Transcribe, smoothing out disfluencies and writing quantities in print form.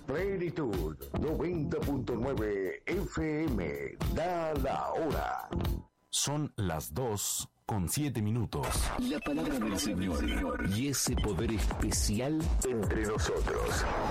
Plenitud 90.9 FM. Da la hora. Son las 2:07. La palabra del Señor y ese poder especial Entre nosotros.